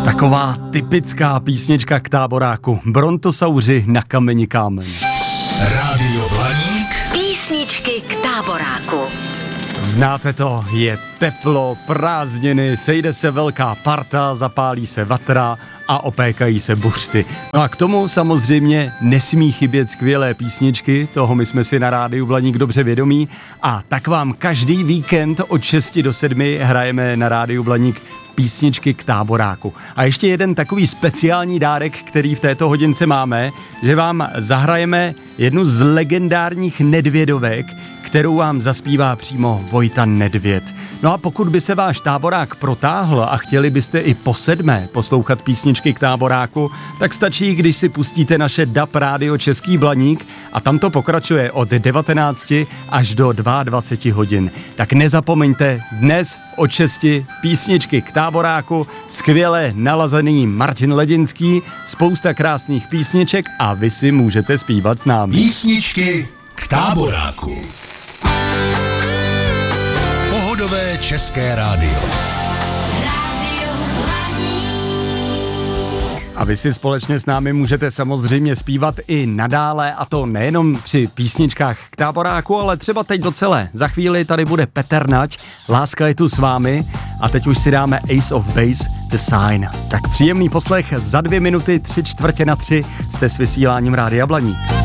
Taková typická písnička k táboráku. Brontosauři na kameni kámen. Rádio Blaník. Písničky k táboráku. Znáte to, je teplo, prázdniny, sejde se velká parta, zapálí se vatra a opékají se buřty. No a k tomu samozřejmě nesmí chybět skvělé písničky, toho my jsme si na Rádiu Blaník dobře vědomí, a tak vám každý víkend od 6 do 7 hrajeme na Rádiu Blaník písničky k táboráku. A ještě jeden takový speciální dárek, který v této hodince máme, že vám zahrajeme jednu z legendárních Nedvědovek, kterou vám zaspívá přímo Vojta Nedvěd. No a pokud by se váš táborák protáhl a chtěli byste i po 7 poslouchat písničky k táboráku, tak stačí, když si pustíte naše DAB rádio Český Blaník a tam to pokračuje od 19 až do 22 hodin. Tak nezapomeňte, dnes od 6 písničky k táboráku, skvěle nalazený Martin Ledinský, spousta krásných písniček a vy si můžete zpívat s námi. Písničky k táboráku. Pohodové české rádio. A vy si společně s námi můžete samozřejmě zpívat i nadále, a to nejenom při písničkách k táboráku, ale třeba teď docela. Za chvíli tady bude Petr Nať, Láska je tu s vámi, a teď už si dáme Ace of Base, The Sign. Tak příjemný poslech, za 2 minuty 3/4 na 3 jste s vysíláním Rádia Blaník.